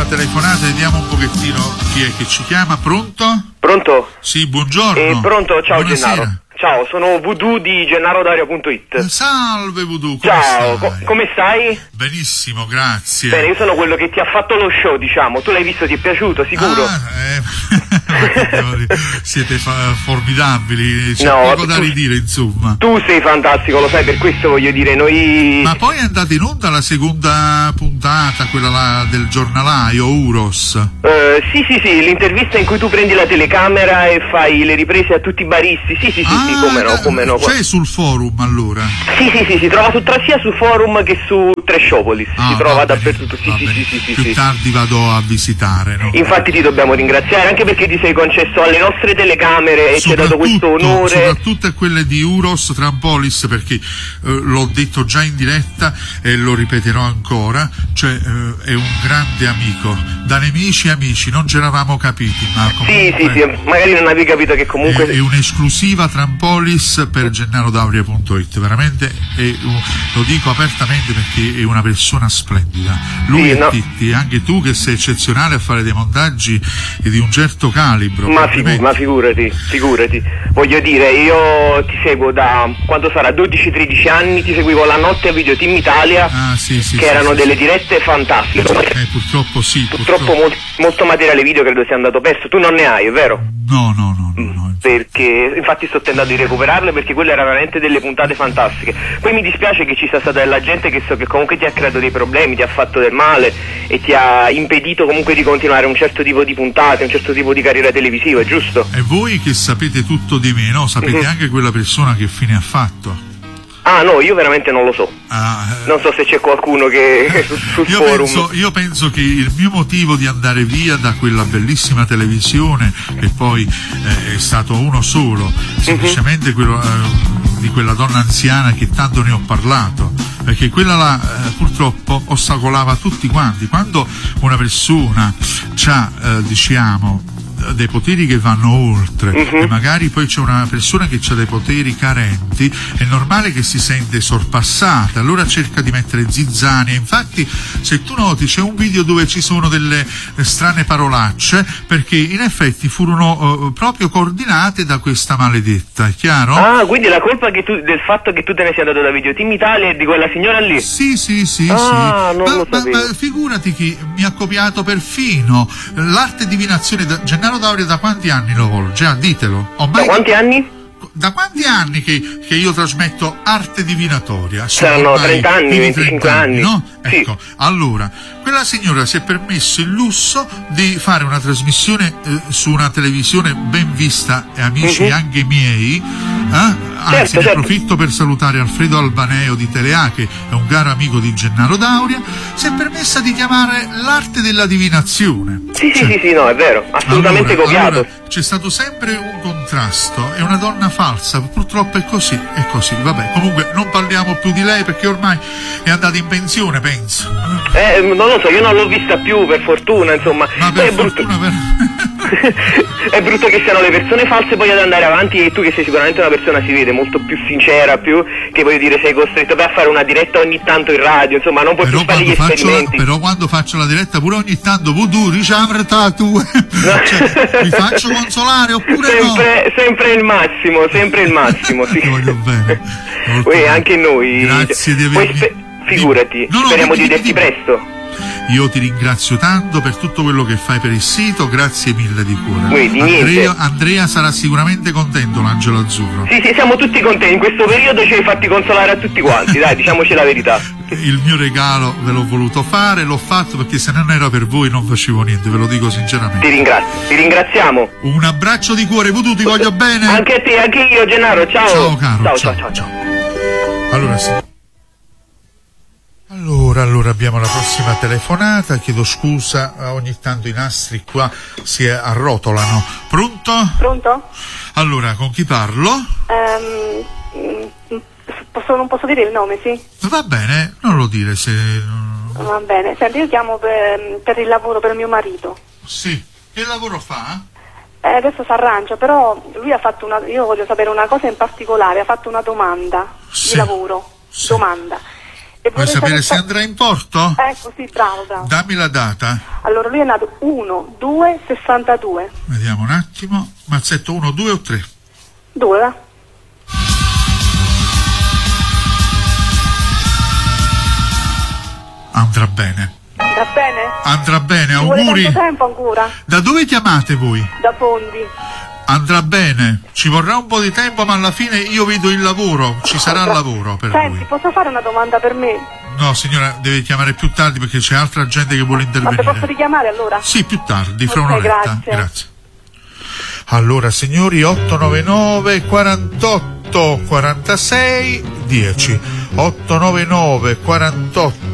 prossima telefonata, vediamo un pochettino chi è che ci chiama. Pronto? Pronto? Sì, buongiorno. Pronto, ciao. Buonasera. Gennaro. Ciao, sono Voodoo di GennaroDario.it. Salve Voodoo, come ciao, stai? Come stai? Benissimo, grazie. Bene, io sono quello che ti ha fatto lo show, diciamo. Tu l'hai visto, ti è piaciuto, sicuro? Siete formidabili, c'è no, poco da ridire, insomma. Tu sei fantastico, lo sai, per questo voglio dire, noi... Ma poi è andata in onda la seconda puntata, quella là del giornalaio, Uros. Sì, l'intervista in cui tu prendi la telecamera e fai le riprese a tutti i baristi, sì, come no. C'è sul forum, allora? Sì, si trova sia su forum che su Trashopolis, si trova dappertutto, sì. Più tardi vado a visitare, no? Infatti ti dobbiamo ringraziare, anche perché ti sei concesso alle nostre telecamere e ci hai dato questo onore. Soprattutto a quelle di Uros Trampolis, perché l'ho detto già in diretta e lo ripeterò ancora, cioè è un grande amico, da nemici amici, non ci eravamo capiti, ma comunque sì, magari non avevi capito che comunque è un'esclusiva Trampolis per GennaroDauria.it, veramente lo dico apertamente perché è una persona splendida, lui e Titti, anche tu che sei eccezionale a fare dei montaggi di un certo calibro. Ma figurati, voglio dire, io ti seguo da quando sarà 12-13 anni, ti seguivo la notte a Video Team Italia, che erano delle dirette fantastiche. Purtroppo molto materiale video credo sia andato perso, tu non ne hai, è vero? No. Perché infatti sto tentando di recuperarle, perché quelle erano veramente delle puntate fantastiche. Poi mi dispiace che ci sia stata della gente che so che comunque ti ha creato dei problemi, ti ha fatto del male e ti ha impedito comunque di continuare un certo tipo di puntate, un certo tipo di carriera televisiva, è giusto? E voi che sapete tutto di me, no? Sapete anche quella persona che fine ha fatto? Ah no, io veramente non lo so. Non so se c'è qualcuno che sul forum. Io penso che il mio motivo di andare via da quella bellissima televisione, che poi è stato uno solo, semplicemente quello di quella donna anziana che tanto ne ho parlato, perché quella là purtroppo ostacolava tutti quanti. Quando una persona ha dei poteri che vanno oltre e magari poi c'è una persona che ha dei poteri carenti, è normale che si sente sorpassata, allora cerca di mettere zizzania. Infatti se tu noti c'è un video dove ci sono delle strane parolacce, perché in effetti furono proprio coordinate da questa maledetta, è chiaro? Ah, quindi la colpa del fatto che tu te ne sia andato da Video Team Italia è di quella signora lì? Sì. Non lo sapevo. Ma figurati che mi ha copiato perfino l'arte divinazione da Gennaro Dauria. Da quanti anni lo volge? Ditelo. Da quanti anni? Da quanti anni che io trasmetto arte divinatoria? Saranno 30 anni, 25 anni, no? Sì. Ecco, allora, quella signora si è permesso il lusso di fare una trasmissione su una televisione ben vista, e amici anche miei, anzi ne approfitto per salutare Alfredo Albaneo di Telea, che è un caro amico di Gennaro Dauria, si è permessa di chiamare l'arte della divinazione. Sì, no, è vero, assolutamente copiato. Allora, c'è stato sempre un contrasto, è una donna falsa, purtroppo è così, vabbè, comunque non parliamo più di lei perché ormai è andata in pensione, penso. Non lo so, io non l'ho vista più, per fortuna, insomma. Ma per fortuna è brutto che siano le persone false poi ad andare avanti, e tu che sei sicuramente una persona, si vede, molto più sincera, più che, voglio dire, sei costretto a fare una diretta ogni tanto in radio, insomma, non puoi più fare gli esperimenti. Però quando faccio la diretta pure ogni tanto, Voodoo, ricevere tu, cioè, mi faccio consolare oppure sempre il massimo, sì. Voglio bene. Anche noi. Grazie di avermi... Figurati, speriamo di vederti presto. Io ti ringrazio tanto per tutto quello che fai per il sito, grazie mille di cuore. Andrea sarà sicuramente contento, l'Angelo Azzurro. Sì, siamo tutti contenti, in questo periodo ci hai fatti consolare a tutti quanti, dai, diciamoci la verità. Il mio regalo ve l'ho voluto fare, l'ho fatto perché se non era per voi non facevo niente, ve lo dico sinceramente. Ti ringraziamo. Un abbraccio di cuore, Voodoo, ti voglio bene. Anche a te, anche io, Gennaro, ciao. Ciao caro. Ciao. Allora sì. Allora abbiamo la prossima telefonata, chiedo scusa, ogni tanto i nastri qua si arrotolano. Pronto? Allora, con chi parlo? Non posso dire il nome, sì? Va bene, non lo dire se... Va bene, senti, io chiamo per il lavoro, per mio marito. Sì, che lavoro fa? Adesso si arrangia, però lui ha fatto io voglio sapere una cosa in particolare, ha fatto una domanda di lavoro, domanda. Vuoi sapere se andrà in porto? Ecco, sì, bravo. Dammi la data. Allora, lui è nato 1/2/62. Vediamo un attimo. Mazzetto 1, 2 o 3? 2, va? Andrà bene. Va bene? Andrà bene, Ci vuole auguri. tanto tempo ancora? Da dove chiamate voi? Da Fondi. Andrà bene, ci vorrà un po' di tempo, ma alla fine io vedo il lavoro, ci sarà lavoro per Senti, lui. posso fare una domanda per me? No signora, deve chiamare più tardi perché c'è altra gente che vuole Ma te intervenire. posso richiamare allora? Sì, più tardi, fra Ok, un'oretta. grazie. Allora signori, 899 48 46 10 899 48